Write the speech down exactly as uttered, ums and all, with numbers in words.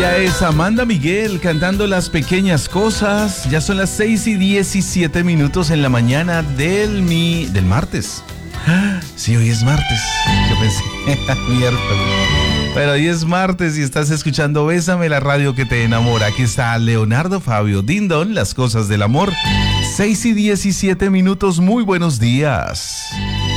Ella es Amanda Miguel cantando Las Pequeñas Cosas. Ya son las seis y diecisiete minutos en la mañana del mi... del martes. Sí, hoy es martes. Yo pensé, miércoles. Pero hoy es martes y estás escuchando Bésame, la radio que te enamora. Aquí está Leonardo Fabio Dindon, Las Cosas del Amor. seis y diecisiete minutos, muy buenos días.